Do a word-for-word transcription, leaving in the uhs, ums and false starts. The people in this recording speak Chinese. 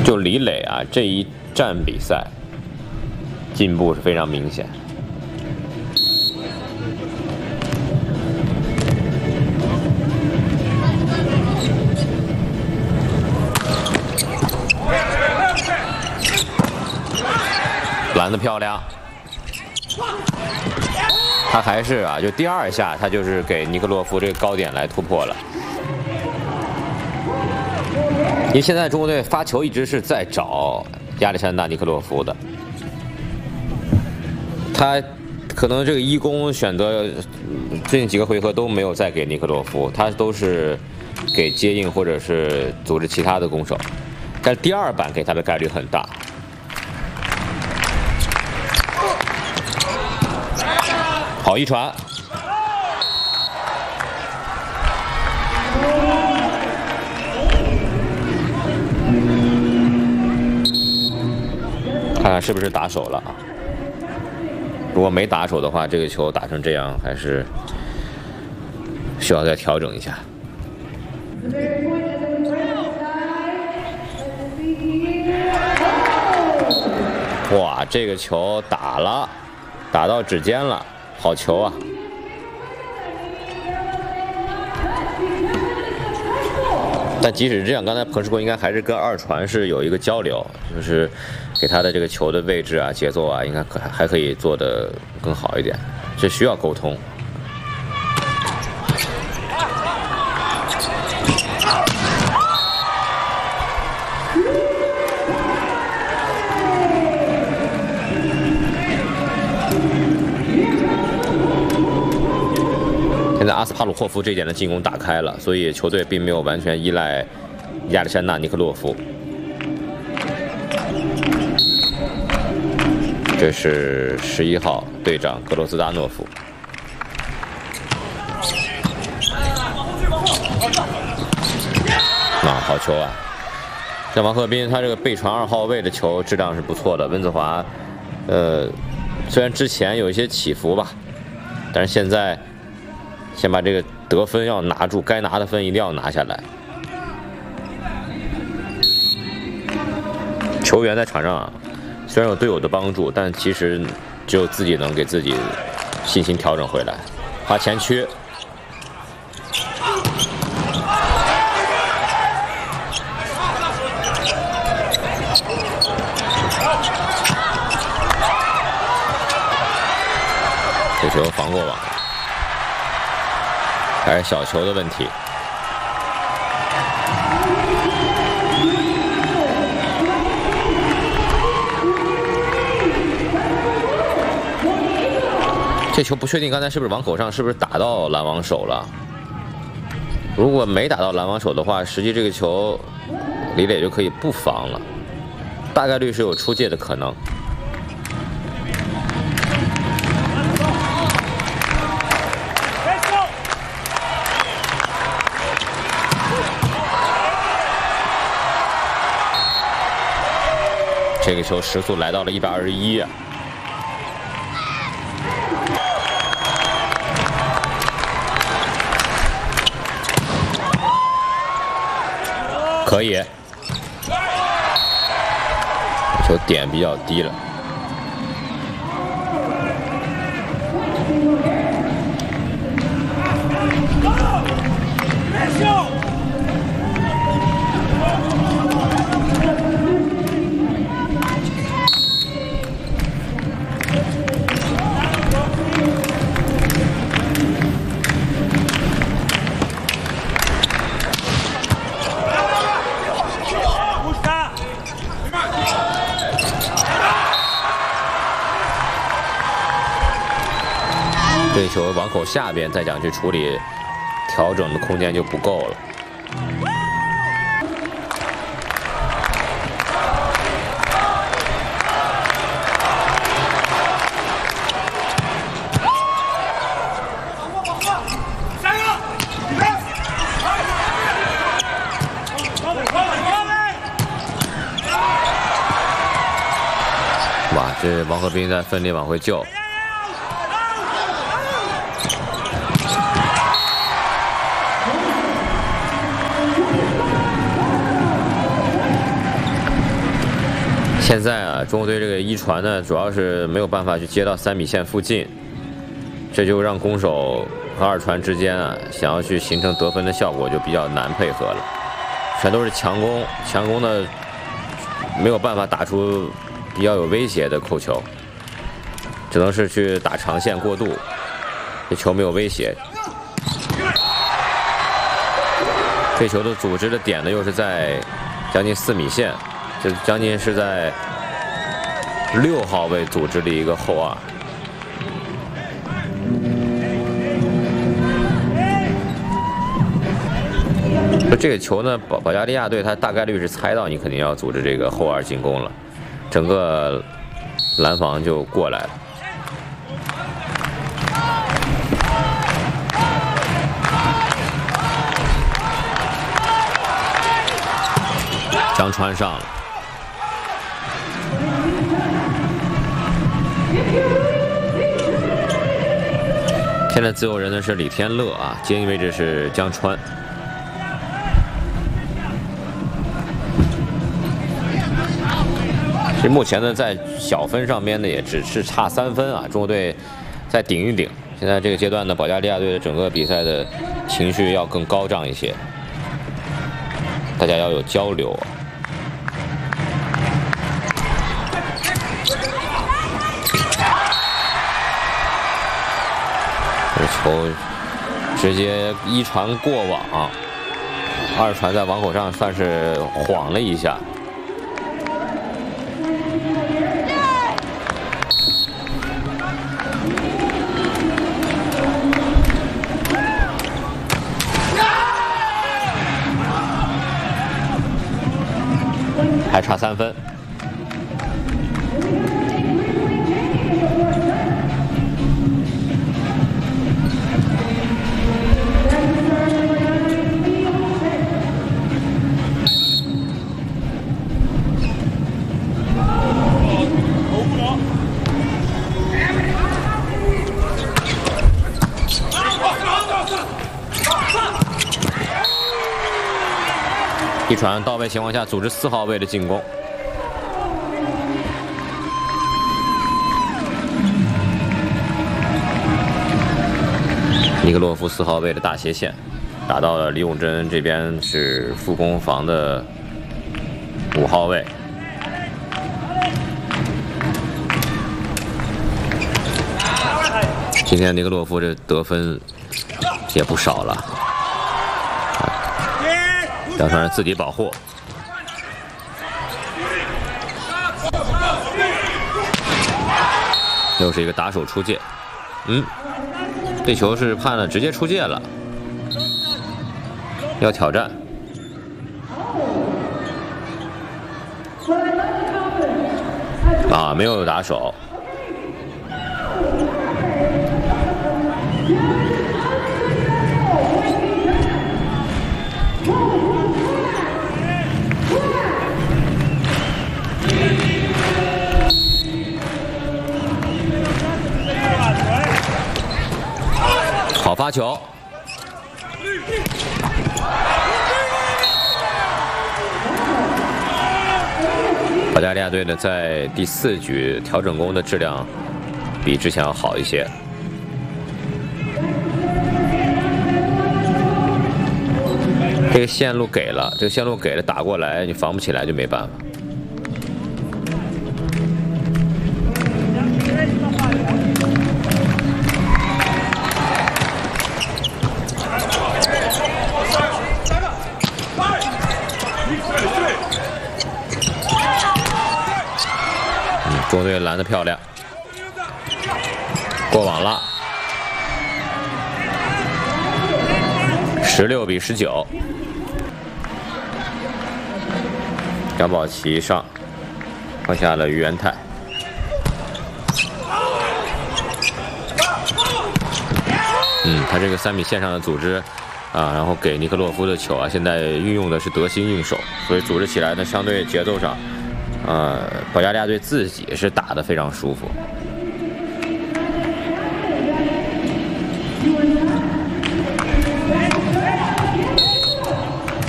就李磊啊，这一站比赛进步是非常明显。拦得漂亮，他还是啊，就第二下他就是给尼克洛夫这个高点来突破了。因为现在中国队发球一直是在找亚历山大尼克洛夫的，他可能这个一攻选择最近几个回合都没有再给尼克洛夫，他都是给接应或者是组织其他的攻手，但第二板给他的概率很大。好一传。看看是不是打手了啊？如果没打手的话，这个球打成这样，还是需要再调整一下。哇，这个球打了，打到指尖了，好球啊！但即使这样，刚才彭世国应该还是跟二传是有一个交流，就是给他的这个球的位置啊、节奏啊，应该可还可以做得更好一点，这需要沟通。现在阿斯帕鲁霍夫这一点的进攻打开了，所以球队并没有完全依赖亚历山大尼克洛夫。这是十一号队长格罗斯达诺夫。啊，好球啊！像王鹤斌他这个背传二号位的球质量是不错的。温子华，呃，虽然之前有一些起伏吧，但是现在。先把这个得分要拿住，该拿的分一定要拿下来。球员在场上啊，虽然有队友的帮助，但其实只有自己能给自己信心调整回来。滑前区，这球防过网。还是小球的问题。这球不确定刚才是不是网口上，是不是打到拦网手了？如果没打到拦网手的话，实际这个球李磊就可以不防了，大概率是有出界的可能。这个球时速来到了一百二十一啊！可以，球点比较低了。这球网口下边再想去处理，调整的空间就不够了。哇，这王鹤斌在奋力往回救。 现在啊，中国队这个一传呢，主要是没有办法去接到三米线附近，这就让攻手和二传之间啊，想要去形成得分的效果就比较难配合了。全都是强攻，强攻呢没有办法打出比较有威胁的扣球，只能是去打长线过渡，这球没有威胁。这球的组织的点呢，又是在将近四米线。 就将近是在六号位组织的一个后二，就这个球呢，保保加利亚队他大概率是猜到你肯定要组织这个后二进攻了，整个拦防就过来了。张川上了。 现在自由人呢是李天乐啊，接应位置是江川。其实目前呢，在小分上面呢也只是差三分啊，中国队再顶一顶。现在这个阶段呢，保加利亚队的整个比赛的情绪要更高涨一些，大家要有交流。 球直接一传过网，二传在网口上算是晃了一下。还差三分。 一传到位情况下，组织四号位的进攻。尼格洛夫四号位的大斜线，打到了李永珍这边是副攻防的五号位。今天尼格洛夫这得分也不少了。 江川自己保护，又是一个打手出界，嗯，这球是判了直接出界了，要挑战。啊，没有打手。 好发球，保加利亚队呢在第四局调整攻的质量比之前要好一些。这个线路给了，这个线路给了，打过来你防不起来就没办法。 中国队拦得漂亮，过网了，十六比十九。张宝琦上，放下了于元泰。嗯，他这个三米线上的组织啊，然后给尼克洛夫的球啊，现在运用的是得心应手，所以组织起来呢，相对节奏上。 呃，保加利亚队自己是打得非常舒服，